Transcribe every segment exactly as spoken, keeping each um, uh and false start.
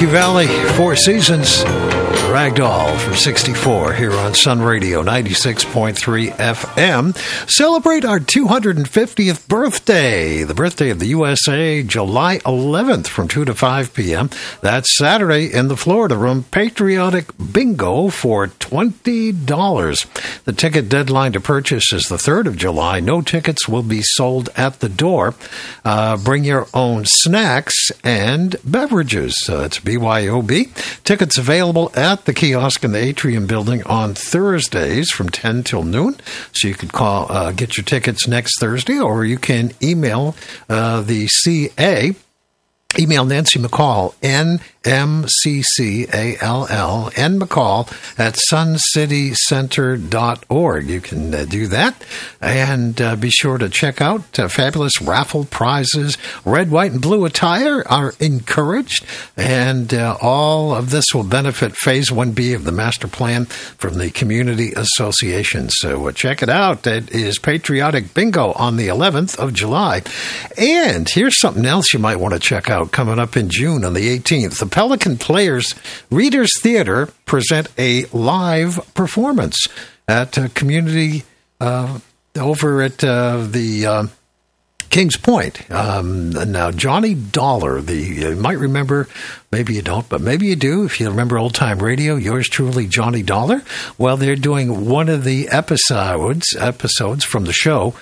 Monkey Valley, Four Seasons, Ragdoll for sixty-four here on Sun Radio ninety-six point three F M. Celebrate our two hundred fiftieth birthday, the birthday of the U S A, July eleventh from two to five p.m. That's Saturday in the Florida Room. Patriotic Bingo for twenty dollars. The ticket deadline to purchase is the third of July. No tickets will be sold at the door. Uh, bring your own snacks and beverages. Uh, it's B Y O B. Tickets available at the kiosk in the Atrium building on Thursdays from ten till noon. So you could call, uh, get your tickets next Thursday, or you can email uh, the C A. Email Nancy McCall, N M C C A L L, N McCall at sun city center dot org. You can uh, do that. And uh, be sure to check out uh, fabulous raffle prizes. Red, white, and blue attire are encouraged. And uh, all of this will benefit Phase one B of the master plan from the Community Association. So uh, check it out. It is Patriotic Bingo on the eleventh of July. And here's something else you might want to check out. Coming up in June on the eighteenth, the Pelican Players Readers Theater present a live performance at a community uh, over at uh, the uh, Kings Point. Um, now, Johnny Dollar, the you might remember, maybe you don't, but maybe you do. If you remember old time radio, yours truly, Johnny Dollar. Well, they're doing one of the episodes episodes from the show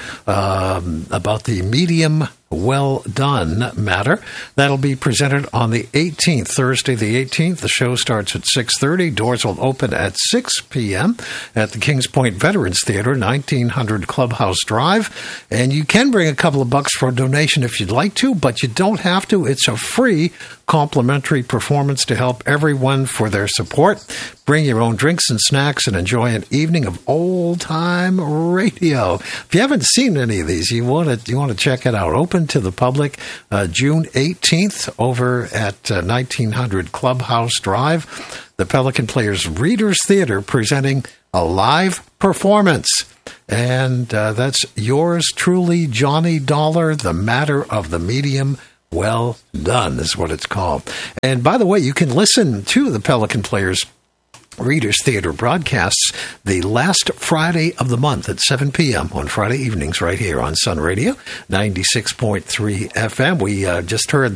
um, about the medium well done matter. That'll be presented on the eighteenth, Thursday the eighteenth. The show starts at six thirty. Doors will open at six p.m. at the Kings Point Veterans Theater, nineteen hundred Clubhouse Drive. And you can bring a couple of bucks for a donation if you'd like to, but you don't have to. It's a free complimentary performance to help everyone for their support. Bring your own drinks and snacks and enjoy an evening of old-time radio. If you haven't seen any of these, you want to you want to check it out. Open to the public uh, June eighteenth over at uh, nineteen hundred Clubhouse Drive. The Pelican Players Readers Theater presenting a live performance. And uh, that's yours truly, Johnny Dollar, The Matter of the Medium Well Done is what it's called. And by the way, you can listen to the Pelican Players Readers Theater broadcasts the last Friday of the month at seven p.m. on Friday evenings right here on Sun Radio ninety-six point three F M. We uh, just heard